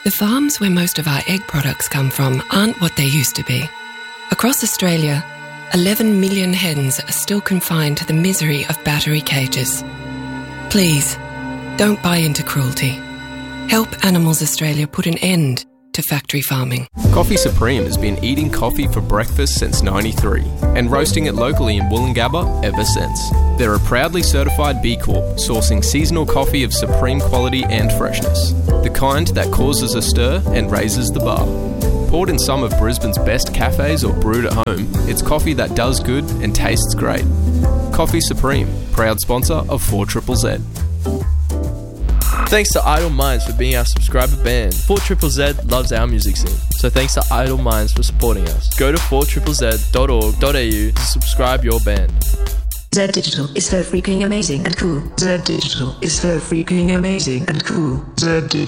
The farms where most of our egg products come from aren't what they used to be. Across Australia, 11 million hens are still confined to the misery of battery cages. Please, don't buy into cruelty. Help Animals Australia put an end to factory farming. Coffee Supreme has been eating coffee for breakfast since '93 and roasting it locally in Woolloongabba ever since. They're a proudly certified B Corp, sourcing seasonal coffee of supreme quality and freshness. The kind that causes a stir and raises the bar. Poured in some of Brisbane's best cafes or brewed at home, it's coffee that does good and tastes great. Coffee Supreme, proud sponsor of 4ZZZ. Thanks to Idle Minds for being our subscriber band. 4ZZZ loves our music scene, so thanks to Idle Minds for supporting us. Go to 4ZZZ.org.au to subscribe your band. Z Digital is so freaking amazing and cool. Z Digital is so freaking amazing and cool. Z Digital.